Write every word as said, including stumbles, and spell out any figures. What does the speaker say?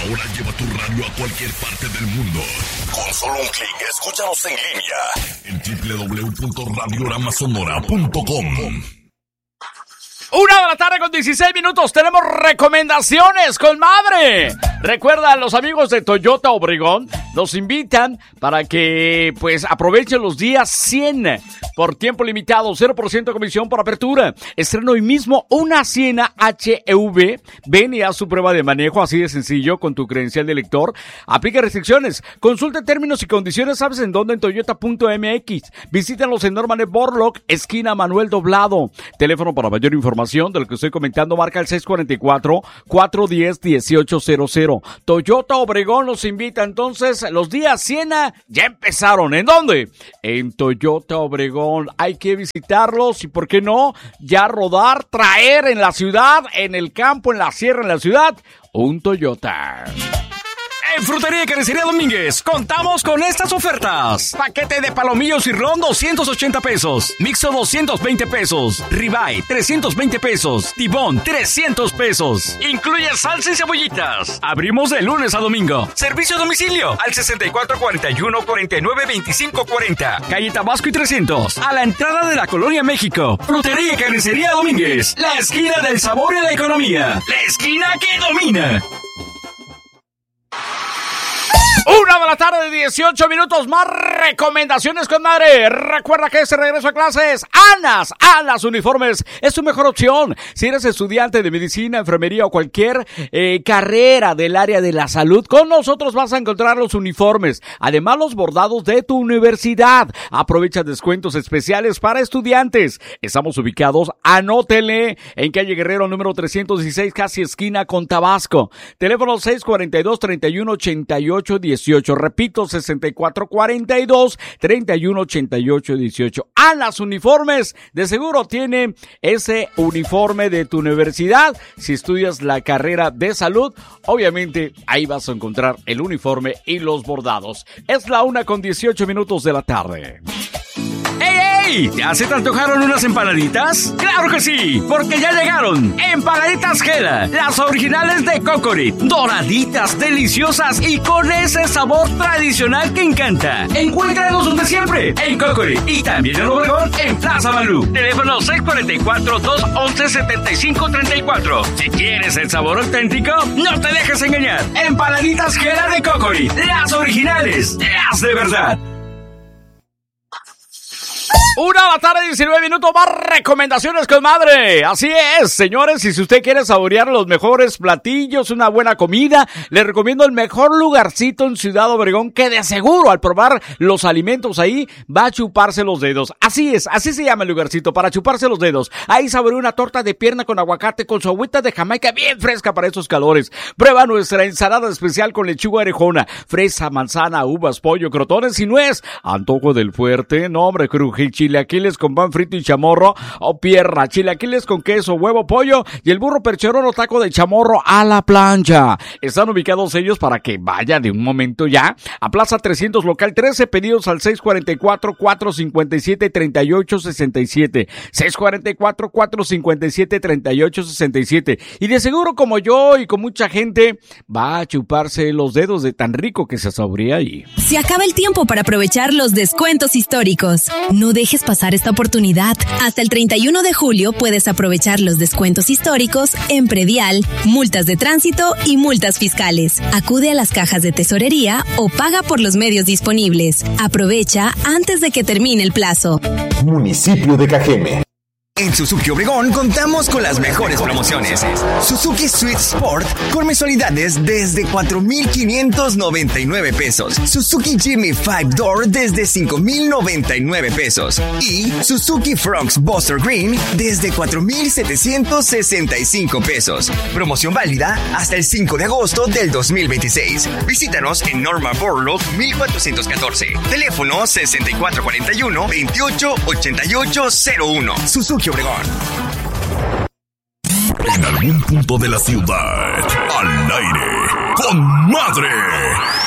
Ahora lleva tu radio a cualquier parte del mundo. Con solo un clic, escúchanos en línea en doble u doble u doble u punto radiorama sonora punto com. Una de la tarde con dieciséis minutos, tenemos recomendaciones con madre. Recuerda, los amigos de Toyota Obregón nos invitan para que pues aprovechen los días cien por tiempo limitado, cero por ciento comisión por apertura. Estrena hoy mismo una Siena H E V. Ven y haz su prueba de manejo así de sencillo con tu credencial de lector. Aplica restricciones. Consulta términos y condiciones, ¿sabes en dónde? En toyota punto m x. Visítanos en Norman Borlock, esquina Manuel Doblado. Teléfono para mayor información de lo que estoy comentando, marca el seis cuatro cuatro, cuatro uno cero, uno ocho cero cero. Toyota Obregón nos invita entonces, los días Siena ya empezaron. ¿En dónde? En Toyota Obregón. Hay que visitarlos y, ¿por qué no? Ya rodar, traer en la ciudad, en el campo, en la sierra, en la ciudad, un Toyota. En Frutería y Carnicería Domínguez contamos con estas ofertas. Paquete de palomillos y ron doscientos ochenta pesos. Mixto doscientos veinte pesos. Ribeye trescientos veinte pesos. Tibón trescientos pesos. Incluye salsa y cebollitas. Abrimos de lunes a domingo. Servicio a domicilio al sesenta y cuatro cuarenta y uno, cuarenta y nueve veinticinco cuarenta. Calle Tabasco y trescientos. A la entrada de la Colonia México. Frutería y Carnicería Domínguez. La esquina del sabor y la economía. La esquina que domina. Una de la tarde, dieciocho minutos, más recomendaciones con madre. Recuerda que este regreso a clases, Anas, Anas Uniformes es tu mejor opción. Si eres estudiante de medicina, enfermería o cualquier eh, carrera del área de la salud, con nosotros vas a encontrar los uniformes, además los bordados de tu universidad. Aprovecha descuentos especiales para estudiantes. Estamos ubicados, anótele, en calle Guerrero número trescientos dieciséis, casi esquina con Tabasco. Teléfono seis cuatro dos, treinta y uno ochenta y ocho dieciocho. Repito, sesenta y cuatro cuarenta y dos, treinta y uno ochenta y ocho dieciocho. Anas Uniformes, de seguro tiene ese uniforme de tu universidad. Si estudias la carrera de salud, obviamente ahí vas a encontrar el uniforme y los bordados. Es la una con dieciocho minutos de la tarde. ¡Ey, ey! ¿Ya se te antojaron unas empanaditas? ¡Claro que sí! Porque ya llegaron Empanaditas Gela, las originales de Cocorit. Doraditas, deliciosas y con ese sabor tradicional que encanta. Encuéntranos donde siempre, en Cocorit. Y también en Obregón, en Plaza Malú. Teléfono seis cuatro cuatro, dos once, setenta y cinco treinta y cuatro. Si quieres el sabor auténtico, no te dejes engañar. Empanaditas Gela de Cocorit. Las originales, las de verdad. Una de la tarde, diecinueve minutos, más recomendaciones con madre. Así es, señores, y si usted quiere saborear los mejores platillos, una buena comida, le recomiendo el mejor lugarcito en Ciudad Obregón, que de seguro al probar los alimentos ahí va a chuparse los dedos. Así es, así se llama el lugarcito, para chuparse los dedos. Ahí saborea una torta de pierna con aguacate con su agüita de Jamaica bien fresca para estos calores. Prueba nuestra ensalada especial con lechuga orejona, fresa, manzana, uvas, pollo, crotones y nuez. Antojo del fuerte, no hombre, cruje, chilaquiles con pan frito y chamorro o pierna, chilaquiles con queso, huevo, pollo y el burro percherón o taco de chamorro a la plancha. Están ubicados ellos para que vaya de un momento ya a Plaza trescientos, local trece, pedidos al seis cuatro cuatro, cuatro cinco siete, tres ocho seis siete, seis cuatro cuatro, cuatro cinco siete, tres ocho seis siete. Y de seguro, como yo y con mucha gente, va a chuparse los dedos de tan rico que se saborea ahí. Se acaba el tiempo para aprovechar los descuentos históricos. No dejes pasar esta oportunidad. Hasta el treinta y uno de julio puedes aprovechar los descuentos históricos en predial, multas de tránsito y multas fiscales. Acude a las cajas de tesorería o paga por los medios disponibles. Aprovecha antes de que termine el plazo. Municipio de Cajeme. En Suzuki Obregón contamos con las mejores promociones. Suzuki Swift Sport con mensualidades desde cuatro mil quinientos noventa y nueve pesos. Suzuki Jimny five door desde cinco mil noventa y nueve pesos. Y Suzuki Fronx Buster Green desde cuatro mil setecientos sesenta y cinco pesos. Promoción válida hasta el cinco de agosto del dos mil veintiséis. Visítanos en Norma Borlock mil cuatrocientos catorce. Teléfono sesenta y cuatro cuarenta y uno, veintiocho ochenta y ocho cero uno. Suzuki Obregón. En algún punto de la ciudad, al aire, con madre.